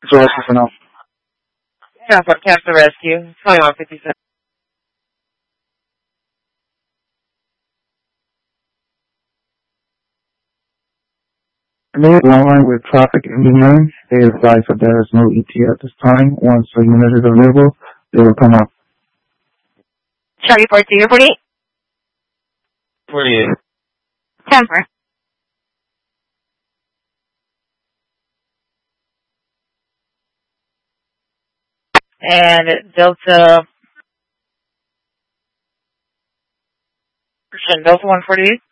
So rescue for now. Yeah, but Captain Rescue. 2157. Line with traffic engineering. They advise that there is no ETA at this time. Once the unit is available, they will come up. Charlie 42, 48. 48. 10-4. And Delta 148.